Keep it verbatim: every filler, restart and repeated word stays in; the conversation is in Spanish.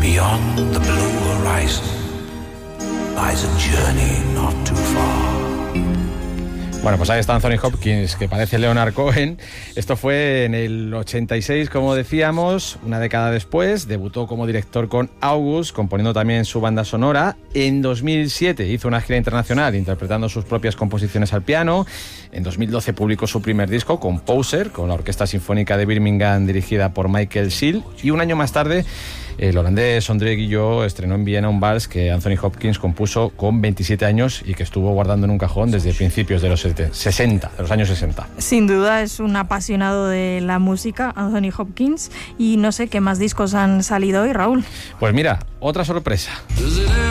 Beyond the blue horizon lies a journey not too far. Bueno, pues ahí está Anthony Hopkins, que parece Leonard Cohen. Esto fue en el ochenta y seis, como decíamos, una década después. Debutó como director con August, componiendo también su banda sonora. En dos mil siete hizo una gira internacional interpretando sus propias composiciones al piano. En dos mil doce publicó su primer disco, Composer, con la Orquesta Sinfónica de Birmingham dirigida por Michael Seal. Y un año más tarde, el holandés André Guillot estrenó en Viena un vals que Anthony Hopkins compuso con veintisiete años y que estuvo guardando en un cajón desde principios de los sesenta, de los años sesenta. Sin duda es un apasionado de la música, Anthony Hopkins, y no sé qué más discos han salido hoy, Raúl. Pues mira, otra sorpresa.